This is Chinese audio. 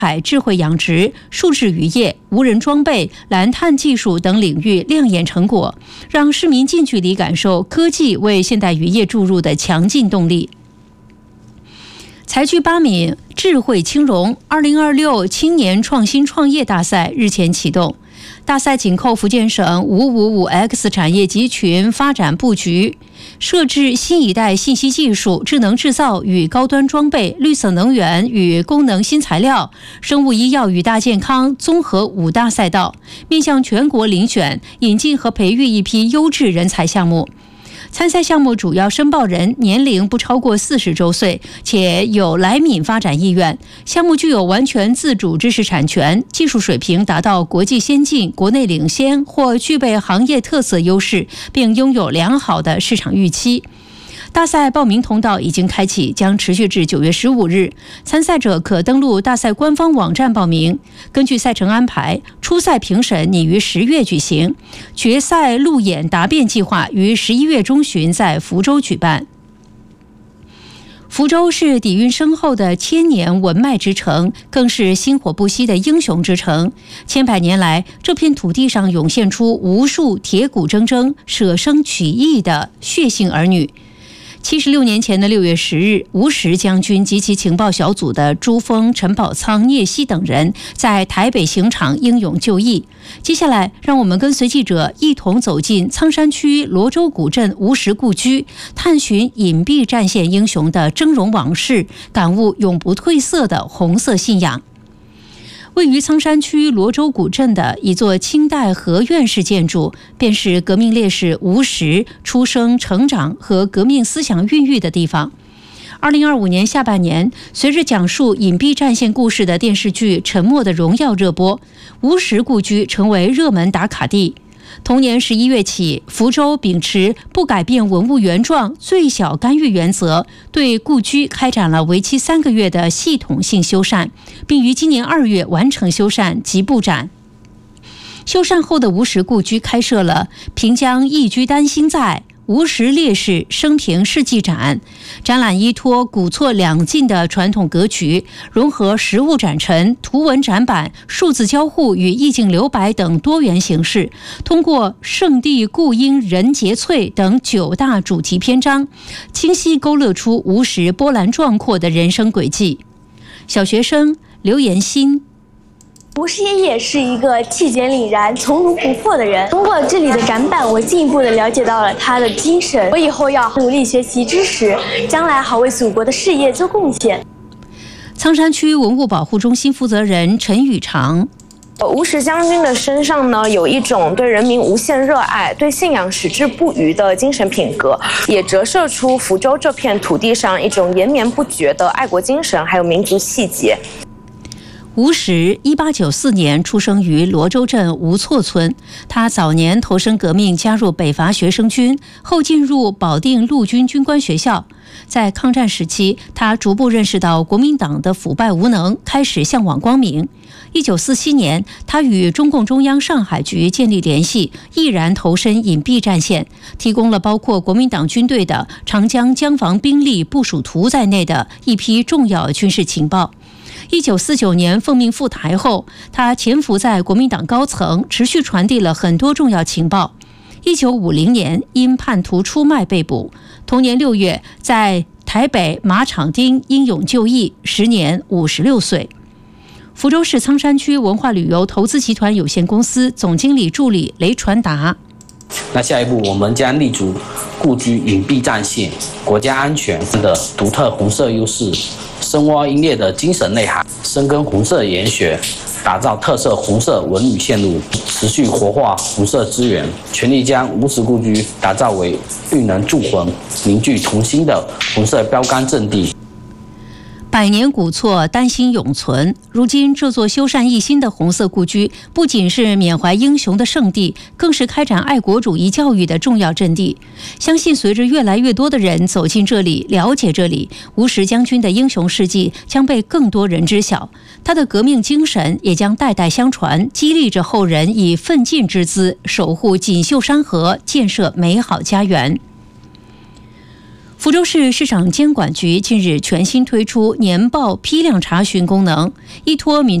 海智慧养殖、数字渔业、无人装备、蓝碳技术等领域亮眼成果，让市民近距离感受科技为现代渔业注入的强劲动力。才具8名智慧青龙2026青年创新创业大赛日前启动，大赛紧扣福建省 555X 产业集群发展布局，设置新一代信息技术、智能制造与高端装备、绿色能源与功能新材料、生物医药与大健康综合5大赛道，面向全国遴选、引进和培育一批优质人才项目。参赛项目主要申报人年龄不超过40周岁，且有来闽发展意愿。项目具有完全自主知识产权，技术水平达到国际先进、国内领先或具备行业特色优势，并拥有良好的市场预期。大赛报名通道已经开启，将持续至9月15日。参赛者可登录大赛官方网站报名。根据赛程安排，初赛评审拟于10月举行，决赛路演答辩计划于11月中旬在福州举办。福州是底蕴深厚的千年文脉之城，更是薪火不息的英雄之城。千百年来，这片土地上涌现出无数铁骨铮铮、舍生取义的血性儿女。76年前的6月10日，吴石将军及其情报小组的朱峰、陈宝仓、聂曦等人在台北刑场英勇就义。接下来，让我们跟随记者一同走进苍山区罗州古镇吴石故居，探寻隐蔽战线英雄的峥嵘往事，感悟永不褪色的红色信仰。位于苍山区罗州古镇的一座清代合院式建筑，便是革命烈士吴石出生、成长和革命思想孕育的地方。2025年下半年，随着讲述隐蔽战线故事的电视剧《沉默的荣耀》热播，吴石故居成为热门打卡地。同年11月起，福州秉持不改变文物原状、最小干预原则，对故居开展了为期3个月的系统性修缮，并于今年2月完成修缮及布展。修缮后的吴石故居开设了平江一居丹心在吴石烈士生平事迹展，展览依托古错两进的传统格局，融合实物展陈、图文展板、数字交互与意境留白等多元形式，通过圣地故因人杰瘁等9大主题篇章，清晰勾勒出吴石波澜壮阔的人生轨迹。小学生刘延新， 吴石爷爷是一个气节凛然、从容不迫的人。通过这里的展板，我进一步的了解到了他的精神。我以后要努力学习知识，将来好为祖国的事业做贡献。 苍山区文物保护中心负责人陈宇长， 吴石将军的身上呢，有一种对人民无限热爱、对信仰矢志不渝的精神品格，也折射出福州这片土地上一种延绵不绝的爱国精神，还有民族气节。 吴石1894年出生于罗州镇吴错村，他早年投身革命，加入北伐学生军，后进入保定陆军军官学校。在抗战时期，他逐步认识到国民党的腐败无能，开始向往光明。1947年，他与中共中央上海局建立联系，毅然投身隐蔽战线，提供了包括国民党军队的长江江防兵力部署图在内的一批重要军事情报。1949年奉命赴台后，他潜伏在国民党高层，持续传递了很多重要情报。1950年因叛徒出卖被捕，同年6月在台北马场町英勇就义，时年56岁。福州市苍山区文化旅游投资集团有限公司总经理助理雷传达， 那下一步我们将立足故居隐蔽战线、国家安全的独特红色优势，深挖英烈的精神内涵，深耕红色研学，打造特色红色文旅线路，持续活化红色资源，全力将吴石故居打造为育人铸魂、凝聚同心的红色标杆阵地。 百年古厝丹心永存，如今这座修缮一新的红色故居，不仅是缅怀英雄的圣地，更是开展爱国主义教育的重要阵地。相信随着越来越多的人走进这里，了解这里，吴石将军的英雄事迹将被更多人知晓，他的革命精神也将代代相传，激励着后人以奋进之姿守护锦绣山河，建设美好家园。 福州市市场监管局近日全新推出年报批量查询功能，依托民